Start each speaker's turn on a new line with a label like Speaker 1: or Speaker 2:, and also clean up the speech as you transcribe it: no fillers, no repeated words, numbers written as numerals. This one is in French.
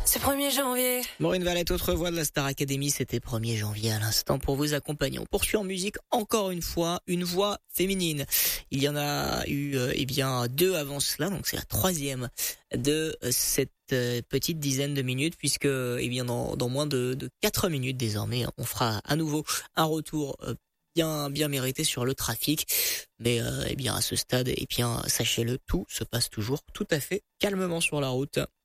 Speaker 1: C'est 1er janvier.
Speaker 2: Maureen Valette, autre voix de la Star Academy, c'était 1er janvier à l'instant pour vous accompagner. On poursuit en musique encore une fois, une voix féminine. Il y en a eu deux avant cela, donc c'est la troisième de cette petite dizaine de minutes, puisque dans moins de 4 minutes désormais, on fera à nouveau un retour bien mérité sur le trafic. Mais à ce stade, sachez-le, tout se passe toujours tout à fait calmement sur la route.